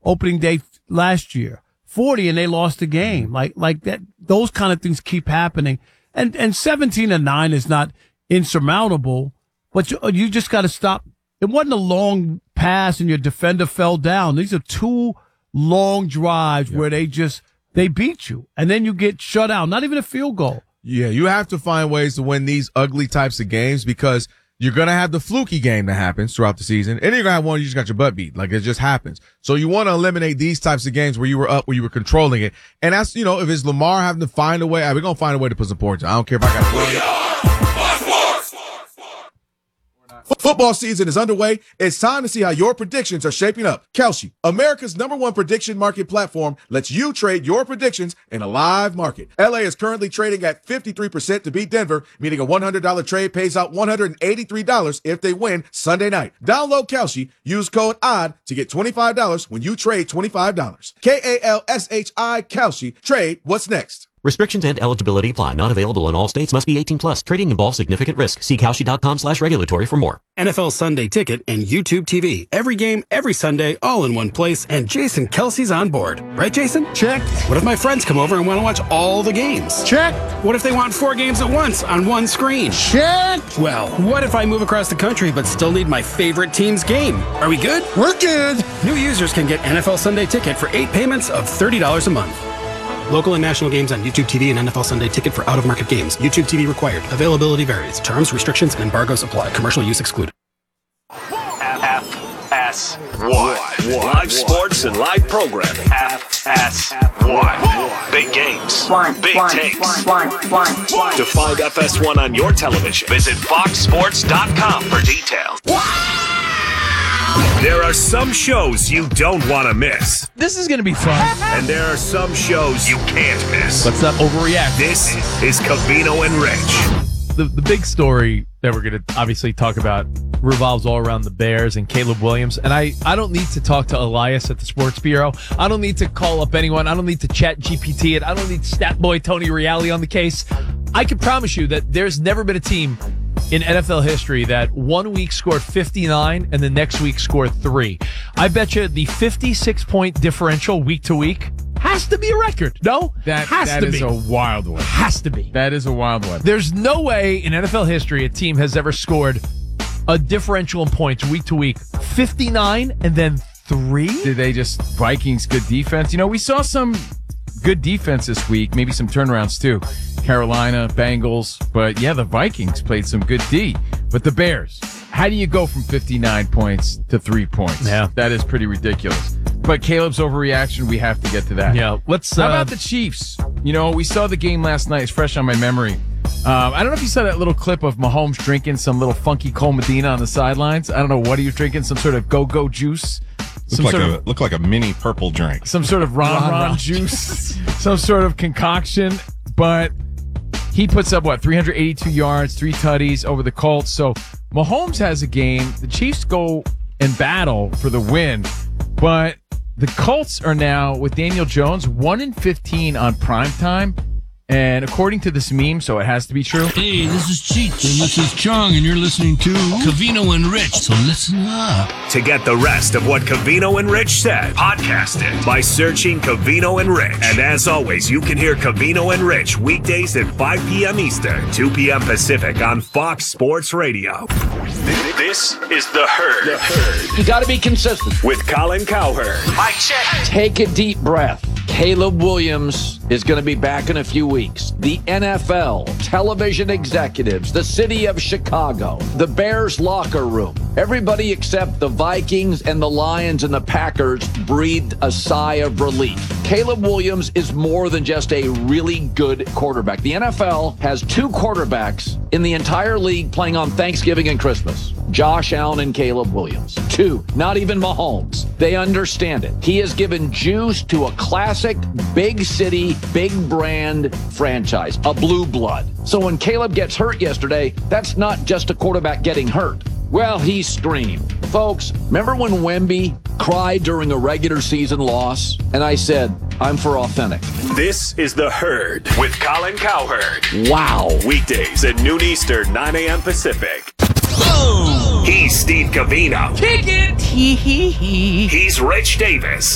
opening day last year. 40 and they lost the game. Like that, those kind of things keep happening. And 17-9 is not insurmountable, but you just got to stop. It wasn't a long pass and your defender fell down. These are two long drives where they beat you and then you get shut out. Not even a field goal. Yeah, you have to find ways to win these ugly types of games because you're going to have the fluky game that happens throughout the season. And you're going to have one you just got your butt beat. Like, it just happens. So you want to eliminate these types of games where you were up, where you were controlling it. And that's, if it's Lamar having to find a way, we're going to find a way to put some points on. I don't care if I got Football season is underway. It's time to see how your predictions are shaping up. Kalshi, America's #1 prediction market platform, lets you trade your predictions in a live market. LA is currently trading at 53% to beat Denver, meaning a $100 trade pays out $183 if they win Sunday night. Download Kalshi, use code ODD to get $25 when you trade $25. Kalshi, Kalshi, trade what's next. Restrictions and eligibility apply. Not available in all states. Must be 18 plus. Trading involves significant risk. See Kalshi.com/regulatory for more. NFL Sunday Ticket and YouTube TV. Every game, every Sunday, all in one place. And Jason Kelsey's on board. Right, Jason? Check. What if my friends come over and want to watch all the games? Check. What if they want 4 games at once on one screen? Check. Well, what if I move across the country but still need my favorite team's game? Are we good? We're good. New users can get NFL Sunday Ticket for 8 payments of $30 a month. Local and national games on YouTube TV and NFL Sunday Ticket for out-of-market games. YouTube TV required. Availability varies. Terms, restrictions, and embargoes apply. Commercial use excluded. FS1. Live sports and live programming. FS1. Big games. Big takes. To find FS1 on your television, visit foxsports.com for details. There are some shows you don't want to miss. This is going to be fun. And there are some shows you can't miss. Let's not overreact. This is Covino and Rich. The big story that we're going to obviously talk about revolves all around the Bears and Caleb Williams. And I don't need to talk to Elias at the Sports Bureau. I don't need to call up anyone. I don't need to chat GPT it. I don't need stat boy Tony Reale on the case. I can promise you that there's never been a team in NFL history that 1 week scored 59 and the next week scored 3. I bet you the 56-point differential week to week has to be a record. No? That is a wild one. Has to be. That is a wild one. There's no way in NFL history a team has ever scored a differential in points week to week 59 and then 3. Did they just Vikings good defense? We saw some good defense this week, maybe some turnarounds too. Carolina, Bengals, but yeah, the Vikings played some good D. But the Bears, how do you go from 59 points to 3 points? Yeah. That is pretty ridiculous. But Caleb's overreaction, we have to get to that. Yeah. How about the Chiefs? We saw the game last night. It's fresh on my memory. I don't know if you saw that little clip of Mahomes drinking some little funky Cole Medina on the sidelines. I don't know what he was drinking, some sort of go-go juice. Looked like a mini purple drink. Some sort of ron juice. Some sort of concoction. But he puts up, 382 yards, 3 tutties over the Colts. So Mahomes has a game. The Chiefs go and battle for the win. But the Colts are now, with Daniel Jones, 1-15 on primetime. And according to this meme, so it has to be true. Hey, this is Cheech, and this is Chong, and you're listening to Covino and Rich, so listen up. To get the rest of what Covino and Rich said, podcast it by searching Covino and Rich. And as always, you can hear Covino and Rich weekdays at 5 p.m. Eastern, 2 p.m. Pacific on Fox Sports Radio. This is The Herd. The Herd. You got to be consistent. With Colin Cowherd. Mike check. Take a deep breath. Caleb Williams is going to be back in a few weeks. The NFL, television executives, the city of Chicago, the Bears locker room, everybody except the Vikings and the Lions and the Packers breathed a sigh of relief. Caleb Williams is more than just a really good quarterback. The NFL has 2 quarterbacks in the entire league playing on Thanksgiving and Christmas. Josh Allen and Caleb Williams. 2, not even Mahomes. They understand it. He has given juice to a classic, big city, big brand franchise, a blue blood. So when Caleb gets hurt yesterday, that's not just a quarterback getting hurt. Well, he screamed. Folks, remember when Wemby cried during a regular season loss? And I said, I'm for authentic. This is The Herd with Colin Cowherd. Wow. Weekdays at noon Eastern, 9 a.m. Pacific. Boom! He's Steve Covino. Kick it! He's Rich Davis.